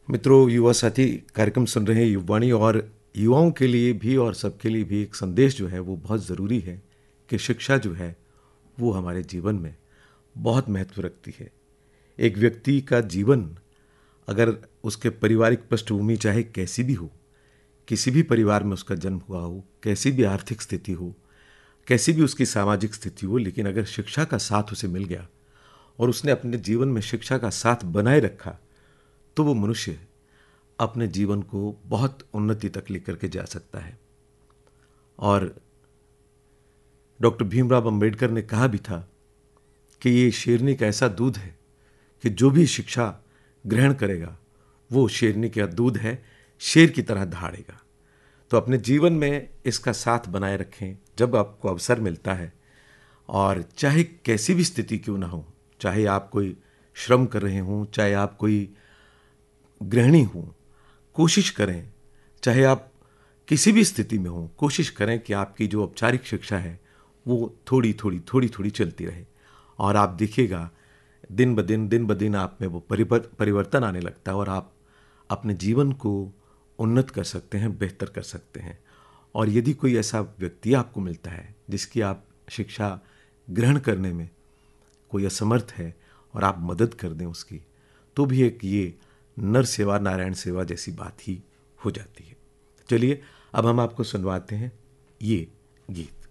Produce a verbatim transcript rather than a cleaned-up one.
मित्रों, युवा साथी कार्यक्रम सुन रहे हैं युवाणी, और युवाओं के लिए भी और सबके लिए भी एक संदेश जो है वो बहुत ज़रूरी है कि शिक्षा जो है वो हमारे जीवन में बहुत महत्व रखती है। एक व्यक्ति का जीवन, अगर उसके पारिवारिक पृष्ठभूमि चाहे कैसी भी हो, किसी भी परिवार में उसका जन्म हुआ हो, कैसी भी आर्थिक स्थिति हो, कैसी भी उसकी सामाजिक स्थिति हो, लेकिन अगर शिक्षा का साथ उसे मिल गया और उसने अपने जीवन में शिक्षा का साथ बनाए रखा, तो वो मनुष्य अपने जीवन को बहुत उन्नति तक लेकर के जा सकता है। और डॉक्टर भीमराव अंबेडकर ने कहा भी था कि ये शेरनी का ऐसा दूध है कि जो भी शिक्षा ग्रहण करेगा वो शेरनी का दूध है, शेर की तरह दहाड़ेगा। तो अपने जीवन में इसका साथ बनाए रखें जब आपको अवसर मिलता है, और चाहे कैसी भी स्थिति क्यों ना हो, चाहे आप कोई श्रम कर रहे हों, चाहे आप कोई गृहिणी हों, कोशिश करें, चाहे आप किसी भी स्थिति में हों, कोशिश करें कि आपकी जो औपचारिक शिक्षा है वो थोड़ी थोड़ी थोड़ी थोड़ी चलती रहे, और आप देखिएगा दिन ब दिन दिन ब दिन आप में वो परिवर्तन आने लगता है और आप अपने जीवन को उन्नत कर सकते हैं, बेहतर कर सकते हैं। और यदि कोई ऐसा व्यक्ति आपको मिलता है जिसकी आप शिक्षा ग्रहण करने में कोई असमर्थ है और आप मदद कर दें उसकी, तो भी एक ये नर सेवा नारायण सेवा जैसी बात ही हो जाती है। चलिए अब हम आपको सुनवाते हैं ये गीत।